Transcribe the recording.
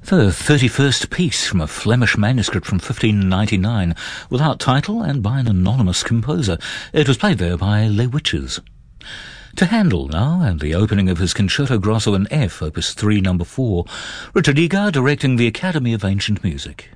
The 31st piece from a Flemish manuscript from 1599, without title and by an anonymous composer. It was played there by Les Witches. To Handel now, and the opening of his Concerto Grosso in F, Opus 3, No. 4, Richard Egar directing the Academy of Ancient Music.